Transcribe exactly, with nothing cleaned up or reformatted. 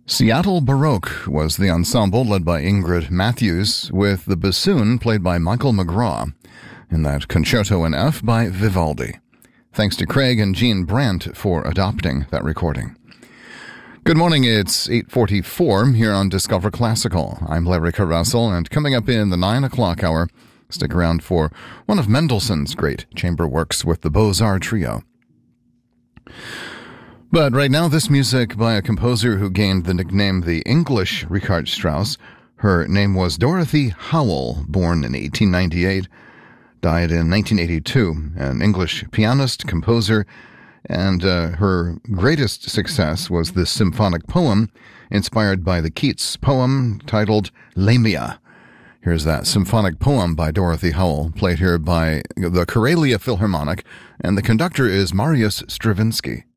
Seattle Baroque was the ensemble led by Ingrid Matthews, with the bassoon played by Michael McGraw, in that Concerto in F by Vivaldi. Thanks to Craig and Jean Brandt for adopting that recording. Good morning, it's eight forty-four here on Discover Classical. I'm Larry Russell, and coming up in the nine o'clock hour, stick around for one of Mendelssohn's great chamber works with the Beaux-Arts Trio. But right now, this music by a composer who gained the nickname the English Richard Strauss. Her name was Dorothy Howell, born in eighteen ninety-eight, died in nineteen eighty-two, an English pianist, composer, and uh, her greatest success was this symphonic poem inspired by the Keats poem titled Lamia. Here's that symphonic poem by Dorothy Howell, played here by the Karelia Philharmonic, and the conductor is Marius Stravinsky.